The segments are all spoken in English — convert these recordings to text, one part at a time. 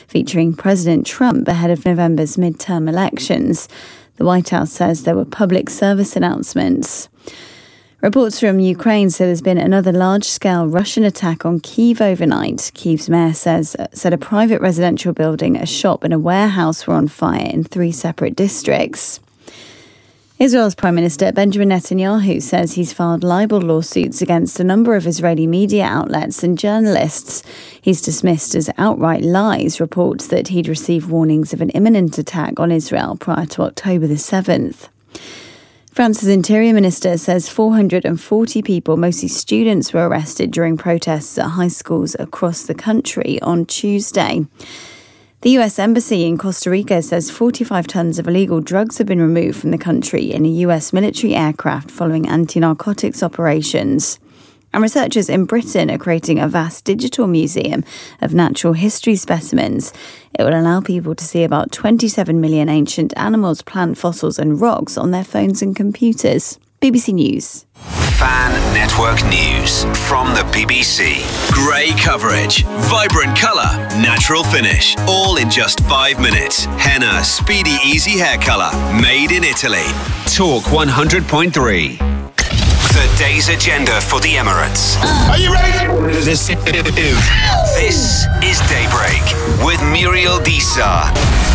featuring President Trump ahead of November's midterm elections. The White House says there were public service announcements. Reports from Ukraine say there's been another large-scale Russian attack on Kyiv overnight. Kyiv's mayor said a private residential building, a shop and a warehouse were on fire in 3 separate districts. Israel's Prime Minister Benjamin Netanyahu says he's filed libel lawsuits against a number of Israeli media outlets and journalists. He's dismissed as outright lies reports that he'd received warnings of an imminent attack on Israel prior to October the 7th. France's Interior Minister says 440 people, mostly students, were arrested during protests at high schools across the country on Tuesday. The US Embassy in Costa Rica says 45 tons of illegal drugs have been removed from the country in a US military aircraft following anti-narcotics operations. And researchers in Britain are creating a vast digital museum of natural history specimens. It will allow people to see about 27 million ancient animals, plant fossils and rocks on their phones and computers. BBC News. Fan Network News from the BBC. Grey coverage, vibrant colour, natural finish, all in just 5 minutes. Henna Speedy Easy Hair Colour, made in Italy. Talk 100.3. The day's agenda for the Emirates. Are you ready? This is Daybreak with Muriel Disa.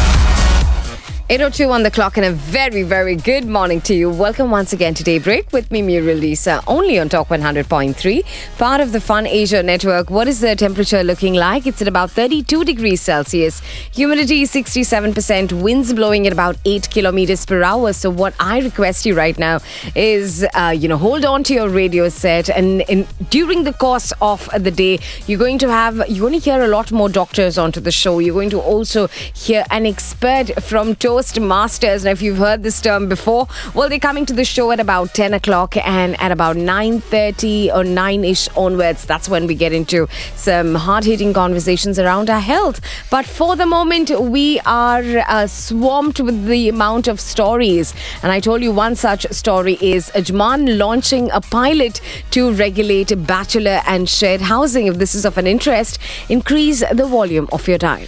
8:02 on the clock and a very, very good morning to you. Welcome once again to Daybreak with me, Muriel Disa, only on Talk 100.3, part of the Fun Asia network. What is the temperature looking like? It's at about 32 degrees Celsius. Humidity 67%, winds blowing at about 8 kilometers per hour. So what I request you right now is, hold on to your radio set, and during the course of the day, you're going to hear a lot more doctors onto the show. You're going to also hear an expert from Toastmasters. Now, if you've heard this term before, well, they're coming to the show at about 10 o'clock, and at about 9:30 or 9-ish onwards, that's when we get into some hard-hitting conversations around our health. But for the moment, we are swamped with the amount of stories. And I told you one such story is Ajman launching a pilot to regulate bachelor and shared housing. If this is of an interest, increase the volume of your dial.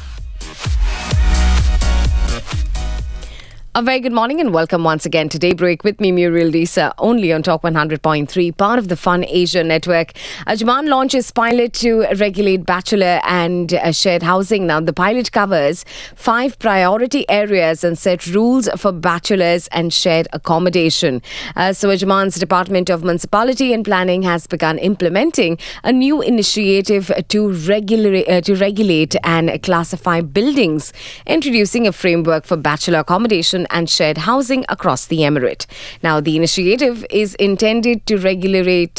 A very good morning and welcome once again to Daybreak with me, Muriel Disa, only on Talk 100.3, part of the Fun Asia network. Ajman launches pilot to regulate bachelor and shared housing. Now, the pilot covers 5 priority areas and set rules for bachelors and shared accommodation. So Ajman's Department of Municipality and Planning has begun implementing a new initiative to regulate and classify buildings, introducing a framework for bachelor accommodation and shared housing across the emirate. Now, the initiative is intended to regulate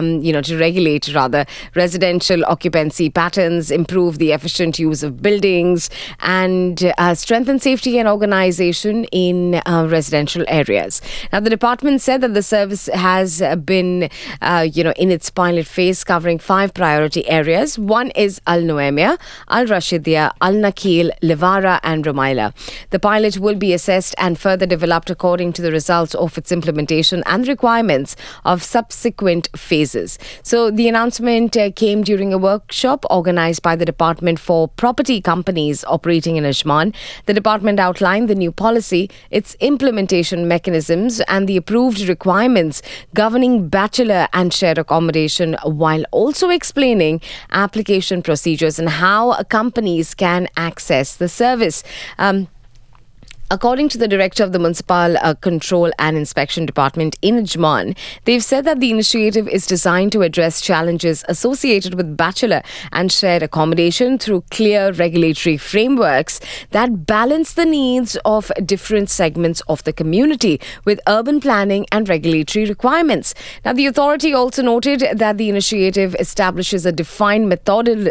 residential occupancy patterns, improve the efficient use of buildings, and strengthen safety and organization in residential areas. Now, the department said that the service has been, in its pilot phase, covering 5 priority areas. One is Al Noemia, Al Rashidia, Al Nakil, Levara, and Rumaila. The pilot will be assessed and further developed according to the results of its implementation and requirements of subsequent phases. So the announcement came during a workshop organized by the Department for Property Companies operating in Ajman. The department outlined the new policy, its implementation mechanisms, and the approved requirements governing bachelor and shared accommodation, while also explaining application procedures and how companies can access the service. According to the director of the Municipal Control and Inspection Department in Ajman, they've said that the initiative is designed to address challenges associated with bachelor and shared accommodation through clear regulatory frameworks that balance the needs of different segments of the community with urban planning and regulatory requirements. Now, the authority also noted that the initiative establishes a defined method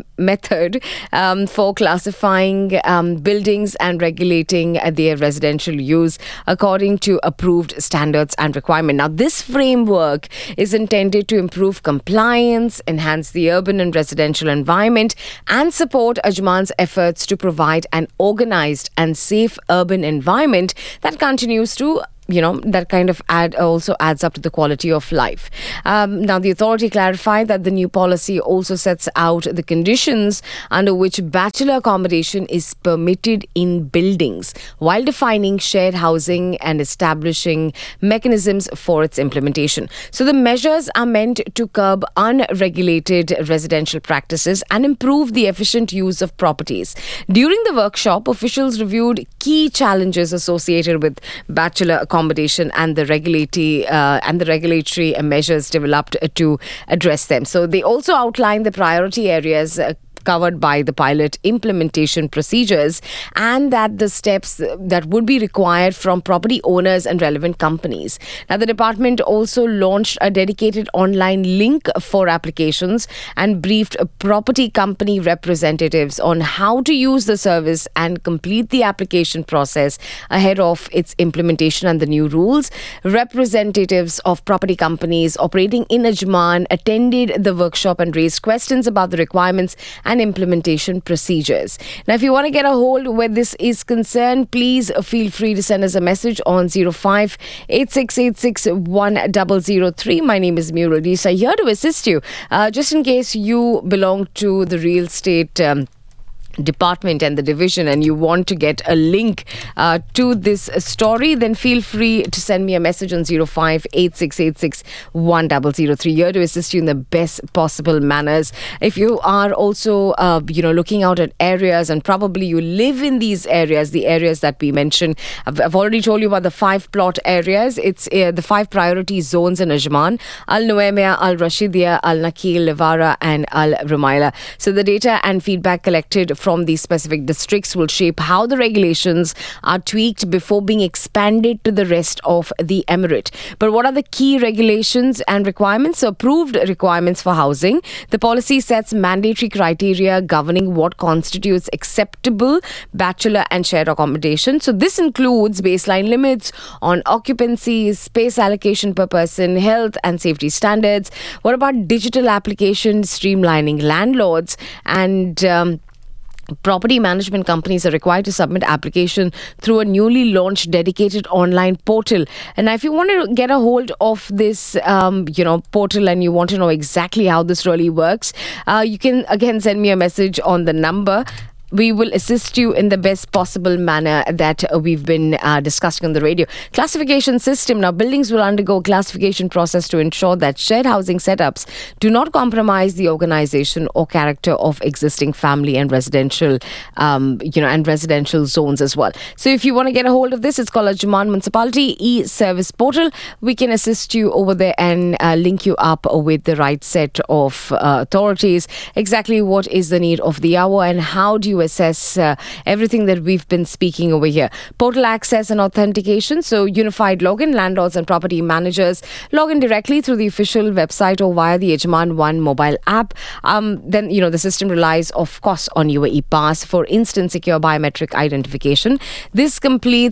for classifying buildings and regulating their residential use according to approved standards and requirements. Now, this framework is intended to improve compliance, enhance the urban and residential environment, and support Ajman's efforts to provide an organized and safe urban environment that continues to that kind of also adds up to the quality of life. Now, the authority clarified that the new policy also sets out the conditions under which bachelor accommodation is permitted in buildings, while defining shared housing and establishing mechanisms for its implementation. So the measures are meant to curb unregulated residential practices and improve the efficient use of properties. During the workshop, officials reviewed key challenges associated with bachelor accommodation and the regulatory measures developed to address them. So they also outlined the priority areas covered by the pilot implementation procedures, and that the steps that would be required from property owners and relevant companies. Now, the department also launched a dedicated online link for applications and briefed property company representatives on how to use the service and complete the application process ahead of its implementation and the new rules. Representatives of property companies operating in Ajman attended the workshop and raised questions about the requirements and implementation procedures. Now, if you want to get a hold where this is concerned, please feel free to send us a message on 0586861003. My name is Muriel Disa, here to assist you. Just in case you belong to the real estate department and the division and you want to get a link to this story, then feel free to send me a message on 0586861003, here to assist you in the best possible manners. If you are also looking out at areas and probably you live in these areas, the areas that we mentioned, I've already told you about the 5 plot areas. It's the 5 priority zones in Ajman: Al Nuaimia, Al Rashidia, Al Nakil, Levara and Al Rumaila. So the data and feedback collected from these specific districts will shape how the regulations are tweaked before being expanded to the rest of the emirate. But what are the key regulations and requirements? So, approved requirements for housing. The policy sets mandatory criteria governing what constitutes acceptable bachelor and shared accommodation. So this includes baseline limits on occupancy, space allocation per person, health and safety standards. What about digital applications, streamlining landlords and property management companies are required to submit application through a newly launched dedicated online portal. And if you want to get a hold of this, portal, and you want to know exactly how this really works, you can again send me a message on the number. We will assist you in the best possible manner that we've been discussing on the radio. Classification system. Now, buildings will undergo a classification process to ensure that shared housing setups do not compromise the organization or character of existing family and residential, and residential zones as well. So if you want to get a hold of this, it's called Ajman Municipality e-service portal. We can assist you over there and link you up with the right set of authorities. Exactly what is the need of the hour and how do you assess everything that we've been speaking over here. Portal access and authentication. So unified login, landlords and property managers log in directly through the official website or via the Ajman One mobile app. Then, the system relies, of course, on UAE Pass for instant secure biometric identification. This completely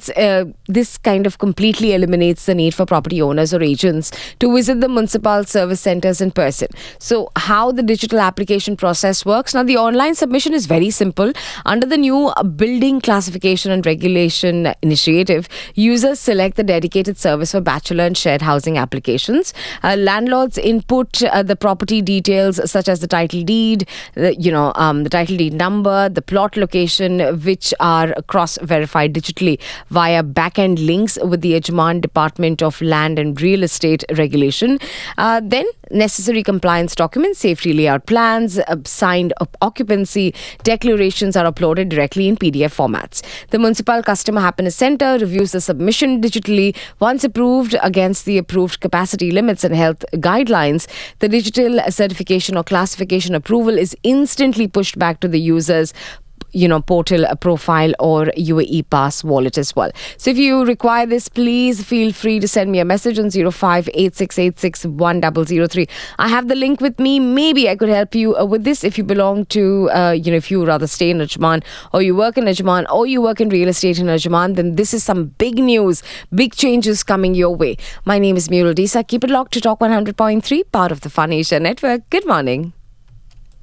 eliminates the need for property owners or agents to visit the municipal service centers in person. So how the digital application process works? Now, the online submission is very simple. Under the new Building Classification and Regulation Initiative, users select the dedicated service for bachelor and shared housing applications. Landlords input the property details such as the title deed, the title deed number, the plot location, which are cross-verified digitally via back-end links with the Ajman Department of Land and Real Estate Regulation. Then necessary compliance documents, safety layout plans, signed occupancy declarations are uploaded directly in PDF formats. The Municipal Customer Happiness Centre reviews the submission digitally. Once approved against the approved capacity limits and health guidelines, the digital certification or classification approval is instantly pushed back to the user's portal profile or UAE Pass wallet as well. So if you require this, please feel free to send me a message on 0586861003. I have the link with me. Maybe I could help you with this if you belong to, if you rather stay in Ajman or you work in Ajman or you work in real estate in Ajman, then this is some big news, big changes coming your way. My name is Muriel Disa. Keep it locked to Talk 100.3, part of the Fun Asia Network. Good morning.